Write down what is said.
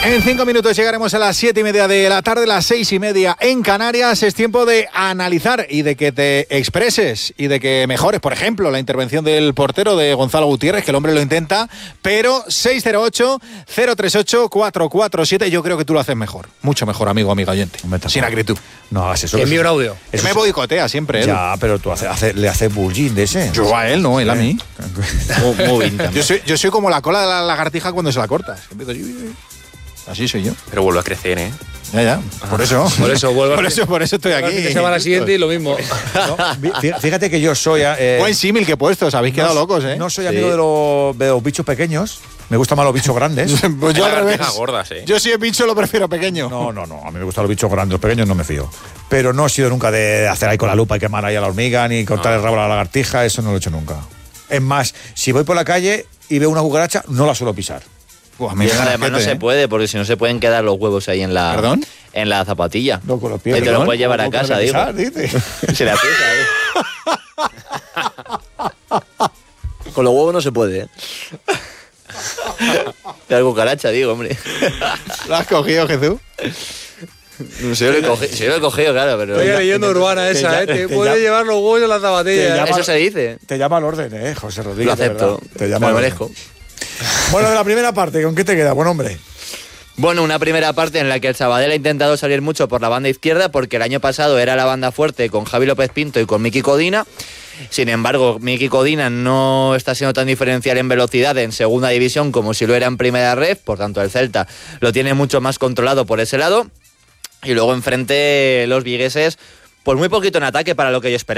En 5 minutos llegaremos a las 7:30 de la tarde, las 6:30 en Canarias. Es tiempo de analizar y de que te expreses y de que mejores, por ejemplo, la intervención del portero de Gonzalo Gutiérrez, que el hombre lo intenta, pero 608-038-447, yo creo que tú lo haces mejor, mucho mejor, amigo oyente, sin acritud. No hagas eso. Que envíe un audio. Que me boicotea siempre, ¿eh? Ya, pero tú le haces bullying de ese. Yo a él, no, él a mí. Muy bien también. Yo soy como la cola de la lagartija cuando se la cortas. Así soy yo. Pero vuelve a crecer, ¿eh? Ya. Por eso estoy aquí. La semana siguiente y lo mismo. No, fíjate que yo soy... Buen símil que he puesto, os habéis quedado locos, ¿eh? No soy amigo de los bichos pequeños. Me gustan más los bichos grandes. Pues yo al revés. Gordas, ¿eh? Yo si es bicho lo prefiero pequeño. No. A mí me gustan los bichos grandes. Los pequeños no me fío. Pero no he sido nunca de hacer ahí con la lupa y quemar ahí a la hormiga, ni cortar el rabo a la lagartija. Eso no lo he hecho nunca. Es más, si voy por la calle y veo una cucaracha, no la suelo pisar. Y además no se puede, porque si no se pueden quedar los huevos ahí en la... ¿Perdón? En la zapatilla. No, con los pies. Y te lo puedes llevar a casa, digo. Se la pisa, Con los huevos no se puede, ¿eh? La cucaracha, digo, hombre. ¿Lo has cogido, Jesús? No sé, yo lo he cogido, claro, pero... Estoy leyendo urbana esa, ¿eh? Te puedes llevar los huevos en la zapatilla. Eso se dice. Te llama al orden, José Rodríguez. Lo acepto. Te llama me lo al merezco. orden. Bueno, de la primera parte, ¿con qué te queda? Buen hombre. Bueno, una primera parte en la que el Sabadell ha intentado salir mucho por la banda izquierda, porque el año pasado era la banda fuerte con Javi López Pinto y con Miki Codina. Sin embargo, Miki Codina no está siendo tan diferencial en velocidad en segunda división como si lo era en primera ref, por tanto el Celta lo tiene mucho más controlado por ese lado. Y luego enfrente los vigueses, pues muy poquito en ataque para lo que yo esperaba.